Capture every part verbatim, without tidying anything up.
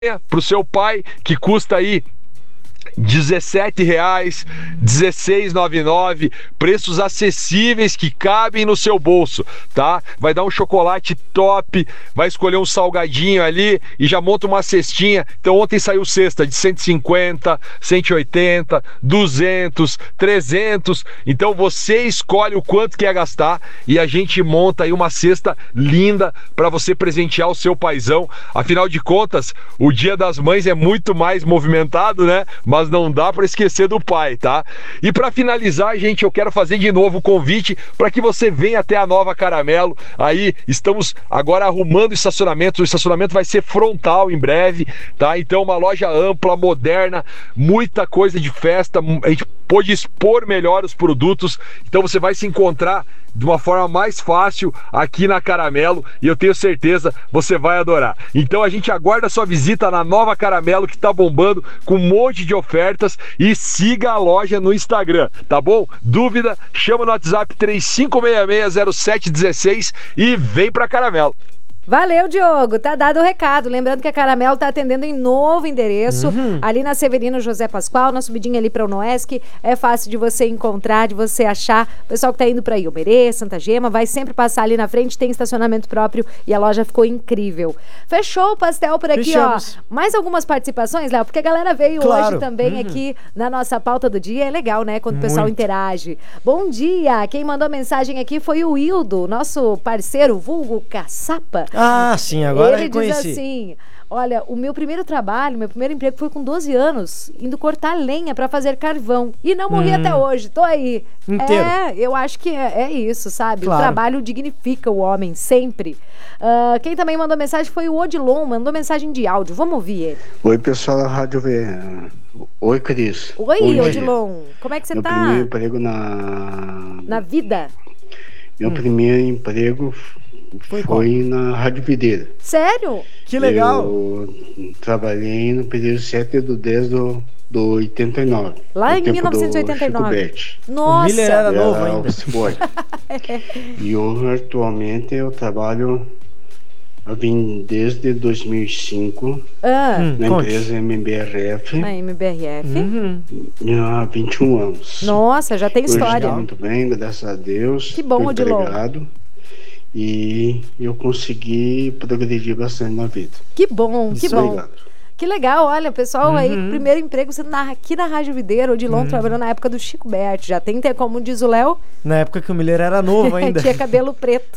pro seu pai, que custa aí dezessete reais, dezesseis reais e noventa e nove centavos, preços acessíveis que cabem no seu bolso, tá? Vai dar um chocolate top, vai escolher um salgadinho ali e já monta uma cestinha. Então ontem saiu cesta de cento e cinquenta, cento e oitenta, duzentos, trezentos. Então você escolhe o quanto quer gastar e a gente monta aí uma cesta linda para você presentear o seu paizão. Afinal de contas, o Dia das Mães é muito mais movimentado, né? Mas não dá para esquecer do pai, tá? E para finalizar, gente, eu quero fazer de novo o convite para que você venha até a Nova Caramelo. Aí estamos agora arrumando o estacionamento. O estacionamento vai ser frontal em breve, tá? Então uma loja ampla, moderna, muita coisa de festa. A gente pôde expor melhor os produtos. Então você vai se encontrar de uma forma mais fácil aqui na Caramelo e eu tenho certeza você vai adorar. Então a gente aguarda a sua visita na Nova Caramelo, que tá bombando com um monte de ofertas, e siga a loja no Instagram, tá bom? Dúvida? Chama no WhatsApp três cinco seis seis, zero sete um seis e vem pra Caramelo. Valeu, Diogo, tá dado o recado. Lembrando que a Caramelo tá atendendo em novo endereço, uhum. ali na Severino José Pascoal, na subidinha ali pra Unoesc. É fácil de você encontrar, de você achar. O pessoal que tá indo pra Iomerê, Santa Gema, vai sempre passar ali na frente, tem estacionamento próprio e a loja ficou incrível. Fechou o pastel por aqui, Fechamos. ó. Mais algumas participações, Léo? Porque a galera veio claro. hoje também uhum. aqui na nossa pauta do dia. É legal, né? Quando Muito. o pessoal interage. Bom dia! Quem mandou mensagem aqui foi o Hildo, nosso parceiro, vulgo Caçapa. Ah, sim, agora Ele reconheci. diz assim: olha, o meu primeiro trabalho, meu primeiro emprego foi com doze anos, indo cortar lenha pra fazer carvão. E não morri hum. até hoje, tô aí. Inteiro. É, eu acho que é, é isso, sabe? Claro. O trabalho dignifica o homem, sempre. Uh, quem também mandou mensagem foi o Odilon, mandou mensagem de áudio. Vamos ouvir ele. Oi, pessoal da Rádio V. Oi, Cris. Oi, Oi Odilon. Como é que você meu tá? Meu primeiro emprego na... Na vida? Meu hum. primeiro emprego... Foi, Foi na Rádio Videira. Sério? Que legal! Eu trabalhei no período sete do dez do, do oitenta e nove. Lá em mil novecentos e oitenta e nove. Nossa! O Miller era novo era ainda. é. E hoje, atualmente, eu trabalho... Eu vim desde dois mil e cinco ah, na conte. empresa M B R F. A M B R F? Uhum. Há vinte e um anos. Nossa, já tem história. Hoje muito bem, graças a Deus. Que bom, Odilon. Obrigado. E eu consegui progredir bastante na vida. Que bom, que Isso bom. Obrigado. Que legal, olha, pessoal, uhum. aí, primeiro emprego sendo na, aqui na Rádio Videira, Odilon, uhum. trabalhando na época do Chico Berti. Já tem, como diz o Léo... Na época que o Miller era novo ainda. Tinha cabelo preto.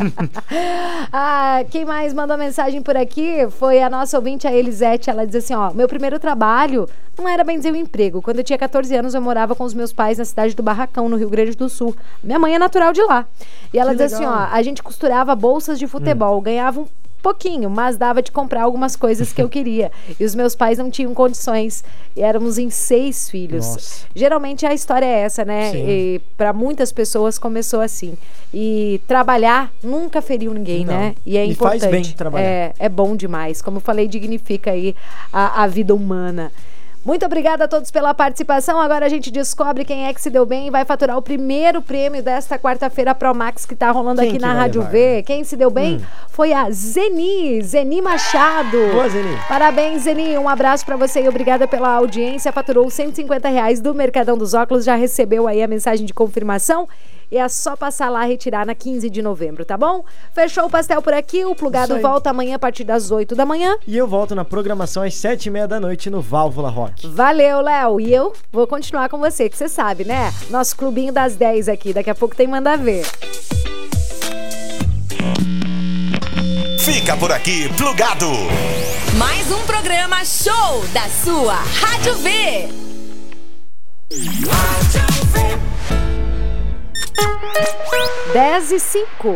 ah, quem mais mandou mensagem por aqui foi a nossa ouvinte, a Elisete. Ela diz assim, ó, meu primeiro trabalho não era bem dizer um emprego. Quando eu tinha catorze anos, eu morava com os meus pais na cidade do Barracão, no Rio Grande do Sul. Minha mãe é natural de lá. E ela que diz legal. assim, ó, a gente costurava bolsas de futebol, hum. ganhava um pouquinho, mas dava de comprar algumas coisas que eu queria. E os meus pais não tinham condições. E éramos em seis filhos. Nossa. Geralmente a história é essa, né? Sim. E para muitas pessoas começou assim. E trabalhar nunca feriu ninguém, não. né? E é e importante. Faz bem trabalhar. É, é bom demais. Como eu falei, dignifica aí a, a vida humana. Muito obrigada a todos pela participação. Agora a gente descobre quem é que se deu bem e vai faturar o primeiro prêmio desta quarta-feira Promax que tá rolando quem aqui na Rádio levar? V. Quem se deu bem hum. foi a Zeni, Zeni Machado. Boa, Zeni. Parabéns, Zeni. Um abraço pra você e obrigada pela audiência. Faturou cento e cinquenta reais do Mercadão dos Óculos. Já recebeu aí a mensagem de confirmação. E é só passar lá e retirar na quinze de novembro, tá bom? Fechou o pastel por aqui, o Plugado volta amanhã a partir das oito da manhã. E eu volto na programação às sete e meia da noite no Válvula Rock. Valeu, Léo. E eu vou continuar com você, que você sabe, né? Nosso clubinho das dez aqui, daqui a pouco tem Manda Ver. Fica por aqui, Plugado. Mais um programa show da sua Rádio V. Rádio V. dez e cinco.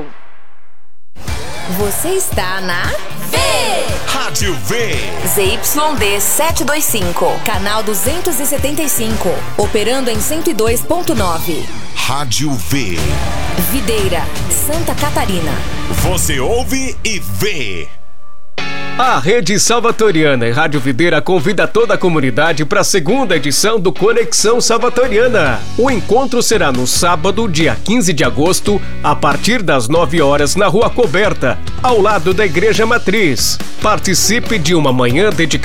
Você está na V. Rádio V. Z Y D setecentos e vinte e cinco. Canal duzentos e setenta e cinco. Operando em cento e dois ponto nove. Rádio V. Videira, Santa Catarina. Você ouve e vê. A Rede Salvatoriana e Rádio Videira convida toda a comunidade para a segunda edição do Conexão Salvatoriana. O encontro será no sábado, dia quinze de agosto, a partir das nove horas, na Rua Coberta, ao lado da Igreja Matriz. Participe de uma manhã dedicada